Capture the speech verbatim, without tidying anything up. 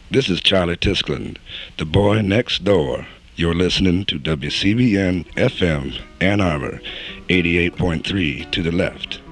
This is Charlie Tiskland, the boy next door. You're listening to W C B N F M Ann Arbor, eighty-eight point three to the left.